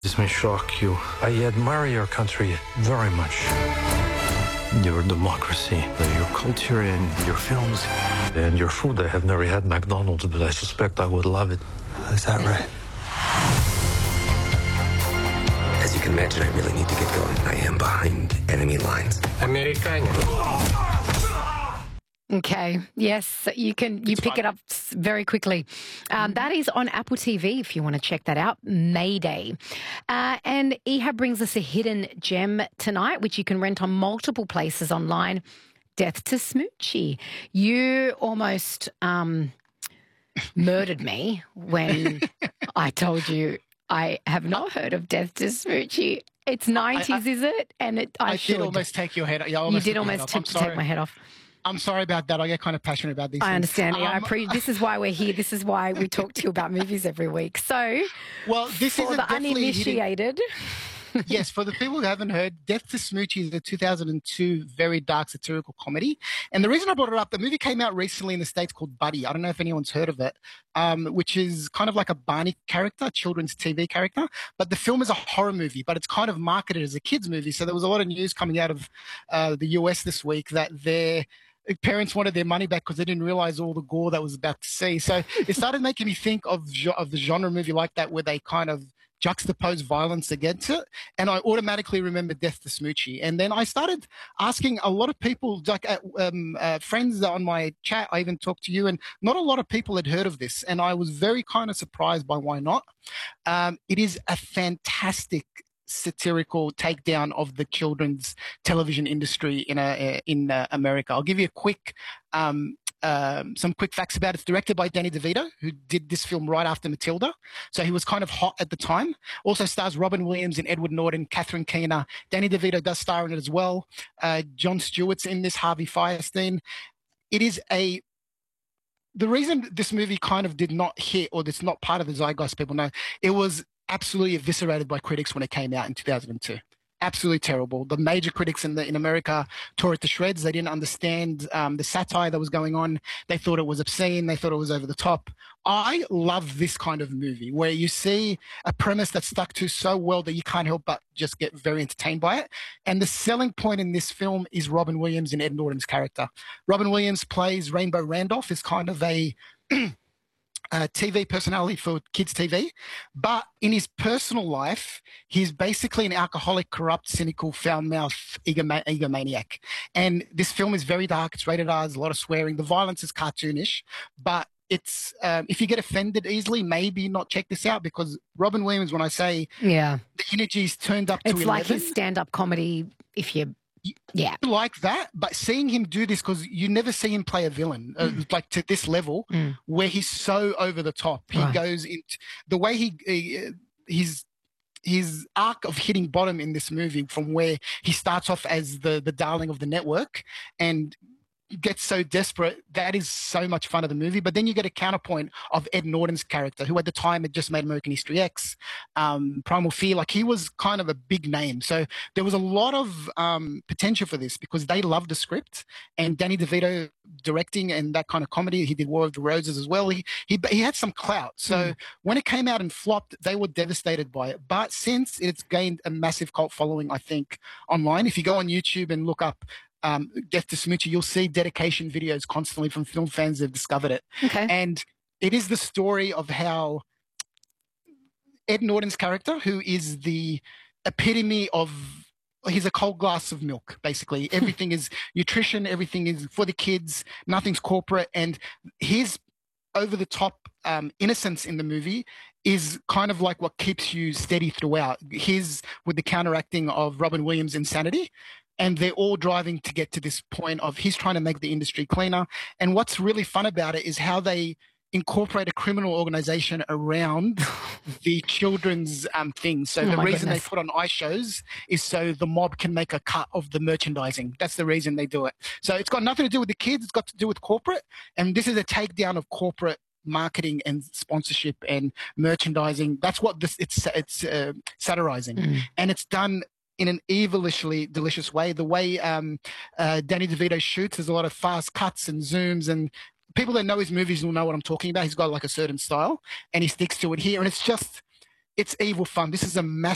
This may shock you. I admire your country very much. Your democracy, your culture, and your films, and your food. I have never had McDonald's, but I suspect I would love it. Is that right? As you can imagine, I really need to get going. I am behind enemy lines. American. Okay. Yes, you pick it up very quickly. That is on Apple TV if you want to check that out. Mayday. And Ehab brings us a hidden gem tonight, which you can rent on multiple places online. Death to Smoochy. You almost murdered me when I told you I have not heard of Death to Smoochy. It's 90s, is it? And I should. Did almost take your head off. Yeah, you did almost take my head off. I'm sorry about that. I get kind of passionate about these things. I understand. This is why we're here. This is why we talk to you about movies every week. So, well, this is the uninitiated. Yes, for the people who haven't heard, Death to Smoochy is a 2002 very dark satirical comedy. And the reason I brought it up, the movie came out recently in the States called Buddy. I don't know if anyone's heard of it, which is kind of like a Barney character, children's TV character. But the film is a horror movie, but it's kind of marketed as a kid's movie. So there was a lot of news coming out of the US this week that their parents wanted their money back because they didn't realize all the gore that was about to see. So it started making me think of the genre movie like that, where they kind of juxtapose violence against it. And I automatically remember Death to Smoochy. And then I started asking a lot of people, like friends on my chat. I even talked to you, and not a lot of people had heard of this. And I was very kind of surprised by why not. It is a fantastic satirical takedown of the children's television industry in America. I'll give you a quick some quick facts about it. It's directed by Danny DeVito, who did this film right after Matilda. So he was kind of hot at the time. Also stars Robin Williams and Edward Norton, Catherine Keener. Danny DeVito does star in it as well. Jon Stewart's in this, Harvey Fierstein. It is the reason this movie kind of did not hit, or it's not part of the zeitgeist people know, it was absolutely eviscerated by critics when it came out in 2002. Absolutely terrible. The major critics in America tore it to shreds. They didn't understand the satire that was going on. They thought it was obscene. They thought it was over the top. I love this kind of movie where you see a premise that's stuck to so well that you can't help but just get very entertained by it. And the selling point in this film is Robin Williams and Ed Norton's character. Robin Williams plays Rainbow Randolph, is kind of a TV personality for kids' TV, but in his personal life, he's basically an alcoholic, corrupt, cynical, foul-mouthed egomaniac. And this film is very dark. It's rated R. There's a lot of swearing. The violence is cartoonish, but it's if you get offended easily, maybe not check this out, because Robin Williams, when I say the energy's turned up to 11. It's like his stand-up comedy if you like that, but seeing him do this, because you never see him play a villain like to this level where he's so over the top. He goes into the way his arc of hitting bottom in this movie, from where he starts off as the darling of the network and gets so desperate. That is so much fun of the movie. But then you get a counterpoint of Ed Norton's character, who at the time had just made American History X, Primal Fear. Like, he was kind of a big name. So there was a lot of potential for this, because they loved the script, and Danny DeVito directing and that kind of comedy. He did War of the Roses as well. He had some clout. So when it came out and flopped, they were devastated by it. But since it's gained a massive cult following, I think, online, if you go on YouTube and look up Death to Smoochy, you'll see dedication videos constantly from film fans that have discovered it. Okay. And it is the story of how Ed Norton's character, who is the epitome of, he's a cold glass of milk, basically. Everything is nutrition, everything is for the kids, nothing's corporate. And his over-the-top innocence in the movie is kind of like what keeps you steady throughout. His, with the counteracting of Robin Williams' insanity. And they're all driving to get to this point of he's trying to make the industry cleaner. And what's really fun about it is how they incorporate a criminal organization around the children's things. So the reason they put on ice shows is so the mob can make a cut of the merchandising. That's the reason they do it. So it's got nothing to do with the kids. It's got to do with corporate. And this is a takedown of corporate marketing and sponsorship and merchandising. That's what it's satirizing. And it's done in an evilishly delicious way. The way Danny DeVito shoots, there's a lot of fast cuts and zooms, and people that know his movies will know what I'm talking about. He's got like a certain style, and he sticks to it here. And it's evil fun. This is a massive